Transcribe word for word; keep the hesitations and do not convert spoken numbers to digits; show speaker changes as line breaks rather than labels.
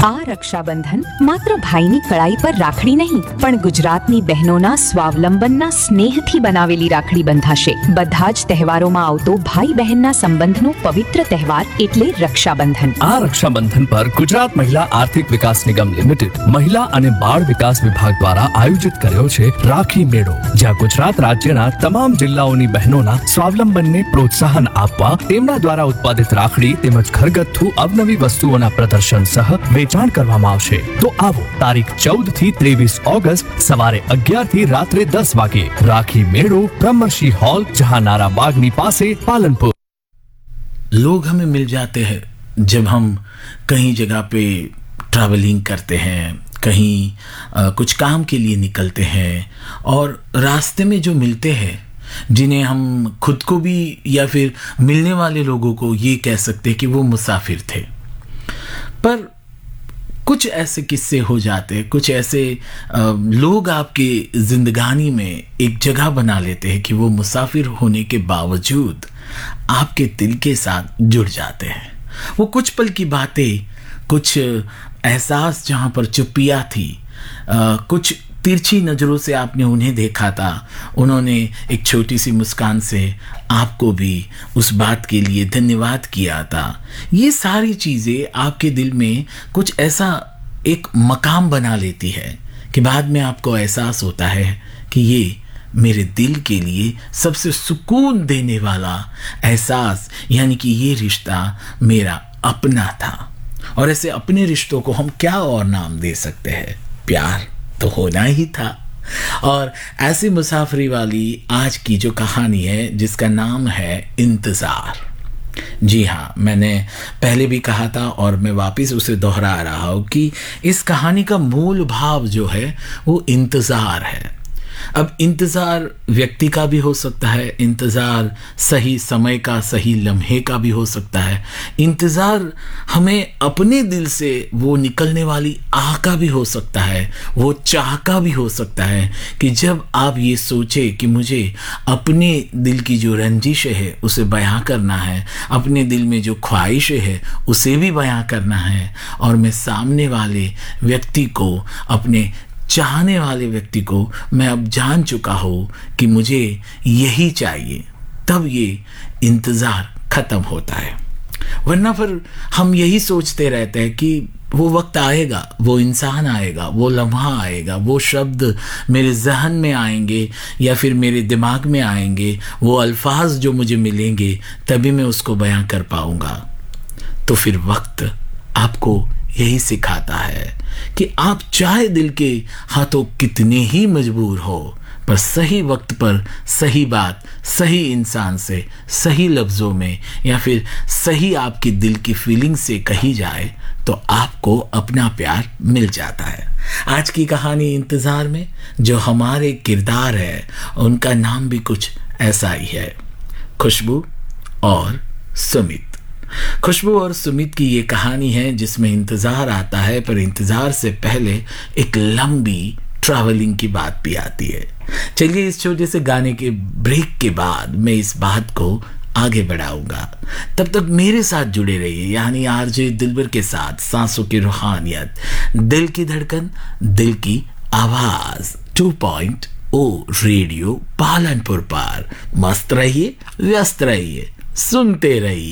આ રક્ષાબંધન માત્ર ભાઈની કળાઈ પર રાખડી નહીં, પણ ગુજરાતની બહેનોના સ્વાવલંબનના સ્નેહથી બનાવેલી રાખડી બંધાશે. બધા જ તહેવારોમાં આવતો ભાઈ બહેનના સંબંધનો પવિત્ર તહેવાર એટલે રક્ષાબંધન.
આ રક્ષાબંધન પર ગુજરાત મહિલા આર્થિક વિકાસ નિગમ લિમિટેડ મહિલા અને બાળ વિકાસ વિભાગ દ્વારા આયોજિત કર્યો છે રાખી મેળો, જ્યાં ગુજરાત રાજ્યના તમામ જિલ્લાઓની બહેનોના સ્વાવલંબનને પ્રોત્સાહન આપવા તેમના દ્વારા ઉત્પાદિત રાખડી તેમજ ઘરગથ્થુ અવનવી વસ્તુઓના પ્રદર્શન સહ વેચાણ કરવામાં આવશે. તો આવો તારીખ ચૌદ થી ત્રેવીસ ઓગસ્ટ સવારે અગિયાર થી રાત્રે દસ વાગે રાખી મેળો, બ્રહ્मर्षि हॉल, जहानारा बागनी पासे, पालनपुर.
लोग हमें मिल जाते हैं जब हम कहीं जगह पे ट्रैवलिंग करते हैं, कहीं आ, कुछ काम के लिए निकलते हैं, और रास्ते में जो मिलते हैं, जिन्हें हम खुद को भी या फिर मिलने वाले लोगों को ये कह सकते हैं कि वो मुसाफिर थे. पर कुछ ऐसे किस्से हो जाते हैं, कुछ ऐसे आ, लोग आपके जिंदगानी में एक जगह बना लेते हैं कि वो मुसाफिर होने के बावजूद आपके दिल के साथ जुड़ जाते हैं. वो कुछ पल की बातें, कुछ एहसास जहाँ पर चुप्पिया थी, आ, कुछ तिरछी नज़रों से आपने उन्हें देखा था, उन्होंने एक छोटी सी मुस्कान से आपको भी उस बात के लिए धन्यवाद किया था. ये सारी चीज़ें आपके दिल में कुछ ऐसा एक मकाम बना लेती है कि बाद में आपको एहसास होता है कि ये मेरे दिल के लिए सबसे सुकून देने वाला एहसास, यानी कि ये रिश्ता मेरा अपना था. और ऐसे अपने रिश्तों को हम क्या और नाम दे सकते हैं, प्यार तो होना ही था. और ऐसी मुसाफरी वाली आज की जो कहानी है, जिसका नाम है इंतज़ार. जी हाँ, मैंने पहले भी कहा था और मैं वापस उसे दोहरा रहा हूँ कि इस कहानी का मूल भाव जो है वो इंतज़ार है. अब इंतज़ार व्यक्ति का भी हो सकता है, इंतज़ार सही समय का, सही लम्हे का भी हो सकता है, इंतज़ार हमें अपने दिल से वो निकलने वाली आह का भी हो सकता है, वो चाह का भी हो सकता है कि जब आप ये सोचे कि मुझे अपने दिल की जो रंजिश है उसे बयां करना है, अपने दिल में जो ख्वाहिश है उसे भी बयां करना है, और मैं सामने वाले व्यक्ति को, अपने चाहने वाले व्यक्ति को मैं अब जान चुका हूँ कि मुझे यही चाहिए, तब ये इंतज़ार ख़त्म होता है. वरना फिर हम यही सोचते रहते हैं कि वो वक्त आएगा, वो इंसान आएगा, वो लम्हा आएगा, वो शब्द मेरे जहन में आएंगे या फिर मेरे दिमाग में आएंगे, वो अल्फाज जो मुझे मिलेंगे तभी मैं उसको बयां कर पाऊँगा. तो फिर वक्त आपको यही सिखाता है कि आप चाहे दिल के हाथों कितने ही मजबूर हो, पर सही वक्त पर सही बात सही इंसान से सही लफ्ज़ों में या फिर सही आपके दिल की फीलिंग से कही जाए तो आपको अपना प्यार मिल जाता है. आज की कहानी इंतज़ार में जो हमारे किरदार है उनका नाम भी कुछ ऐसा ही है, खुशबू और सुमित. खुशबू और सुमित की ये कहानी है जिसमें इंतज़ार आता है, पर इंतज़ार से पहले एक लंबी ट्रैवलिंग की बात भी आती है. चलिए इस छोटे से गाने के ब्रेक के बाद मैं इस बात को आगे बढ़ाऊंगा. तब तक मेरे साथ जुड़े रहिए, यानी आरजे दिलबर के साथ, सांसों की रूहानियत, दिल की धड़कन, दिल की आवाज़ टू पॉइंट ओ रेडियो पालनपुर पर. मस्त रहिए, व्यस्त रहिए, सुनते रहिए.